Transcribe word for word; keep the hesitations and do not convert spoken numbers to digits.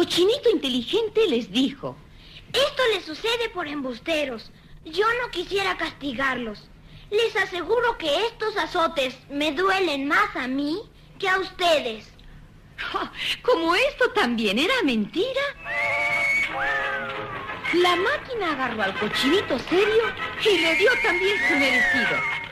cochinito inteligente les dijo: esto les sucede por embusteros. Yo no quisiera castigarlos. Les aseguro que estos azotes me duelen más a mí que a ustedes. Como esto también era mentira, la máquina agarró al cochinito serio y le dio también su merecido.